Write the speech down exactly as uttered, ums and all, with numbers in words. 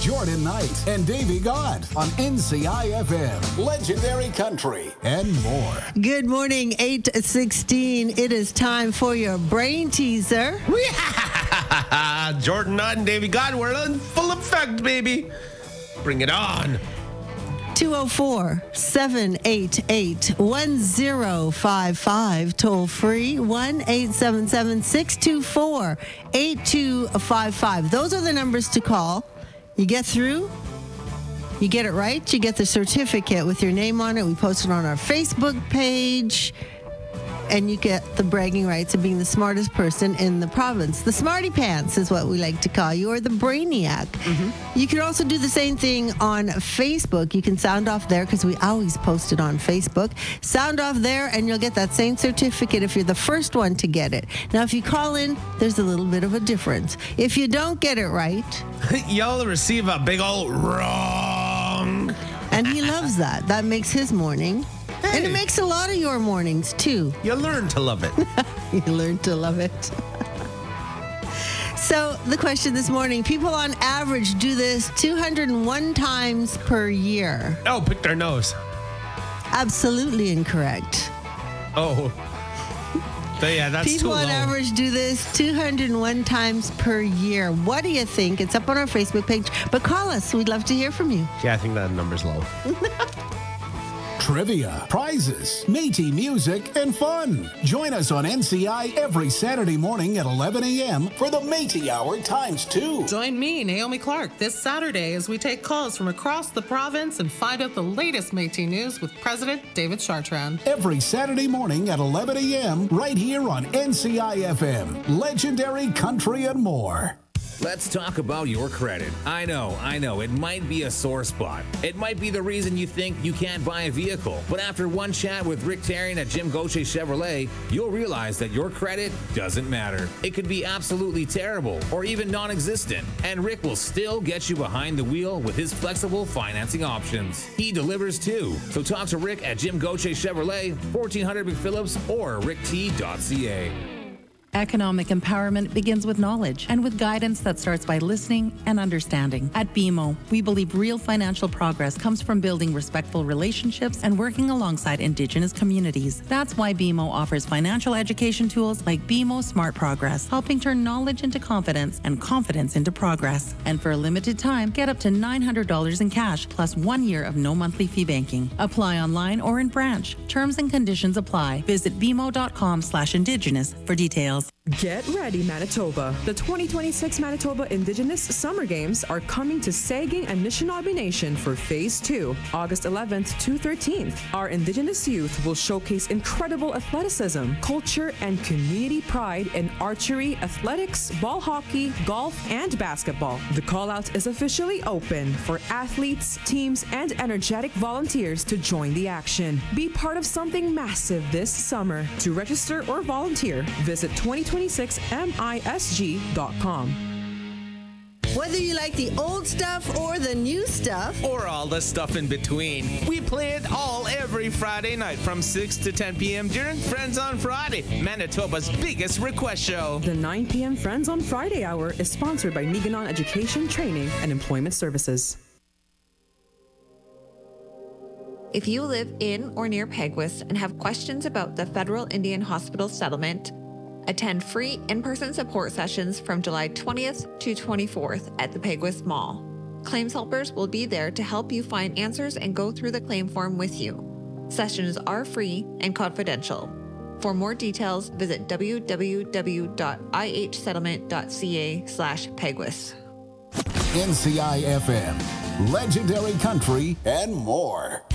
Jordan Knight and Davey God on N C I F M, Legendary Country, and more. Good morning, eight sixteen. It is time for your brain teaser. Jordan Knight and Davey God, we're in full effect, baby. Bring it on. two oh four, seven eight eight, one oh five five. Toll free, one eight seven seven, six two four, eight two five five. Those are the numbers to call. You get through, you get it right, you get the certificate with your name on it. We post it on our Facebook page. And you get the bragging rights of being the smartest person in the province. The smarty pants is what we like to call you, or the brainiac. Mm-hmm. You can also do the same thing on Facebook. You can sound off there because we always post it on Facebook. Sound off there and you'll get that same certificate if you're the first one to get it. Now, if you call in, there's a little bit of a difference. If you don't get it right, you'll receive a big old wrong. And he loves that. That makes his morning. Hey. And it makes a lot of your mornings, too. You learn to love it. You learn to love it. So the question this morning, people on average do this two hundred one times per year. Oh, pick their nose. Absolutely incorrect. Oh. So yeah, that's People too on low. average do this two hundred one times per year. What do you think? It's up on our Facebook page. But call us. We'd love to hear from you. Yeah, I think that number's low. Trivia, prizes, Métis music, and fun. Join us on N C I every Saturday morning at eleven a.m. for the Métis Hour times two. Join me, Naomi Clark, this Saturday as we take calls from across the province and find out the latest Métis news with President David Chartrand. Every Saturday morning at eleven a.m. right here on N C I F M, Legendary Country and more. Let's talk about your credit. I know, I know, it might be a sore spot. It might be the reason you think you can't buy a vehicle. But after one chat with Rick Tarian at Jim Gauthier Chevrolet, you'll realize that your credit doesn't matter. It could be absolutely terrible or even non-existent, and Rick will still get you behind the wheel with his flexible financing options. He delivers too. So talk to Rick at Jim Gauthier Chevrolet, fourteen hundred McPhillips or rick t dot c a. Economic empowerment begins with knowledge and with guidance that starts by listening and understanding. At B M O, we believe real financial progress comes from building respectful relationships and working alongside Indigenous communities. That's why B M O offers financial education tools like B M O Smart Progress, helping turn knowledge into confidence and confidence into progress. And for a limited time, get up to nine hundred dollars in cash plus one year of no monthly fee banking. Apply online or in branch. Terms and conditions apply. Visit b m o dot com slash indigenous for details. Get ready, Manitoba. The twenty twenty-six Manitoba Indigenous Summer Games are coming to Saging and Anishinaabe Nation for Phase two, August eleventh to thirteenth. Our Indigenous youth will showcase incredible athleticism, culture, and community pride in archery, athletics, ball hockey, golf, and basketball. The call-out is officially open for athletes, teams, and energetic volunteers to join the action. Be part of something massive this summer. To register or volunteer, visit twenty twenty-six misg dot com. Whether you like the old stuff or the new stuff, or all the stuff in between, we play it all every Friday night from six to ten p.m. during Friends on Friday, Manitoba's biggest request show. The nine p.m. Friends on Friday hour is sponsored by Niganon Education, Training, and Employment Services. If you live in or near Peguis and have questions about the Federal Indian Hospital settlement, attend free in-person support sessions from July twentieth to twenty-fourth at the Peguis Mall. Claims helpers will be there to help you find answers and go through the claim form with you. Sessions are free and confidential. For more details, visit w w w dot i h settlement dot c a slash Peguis. N C I F M, Legendary Country and more.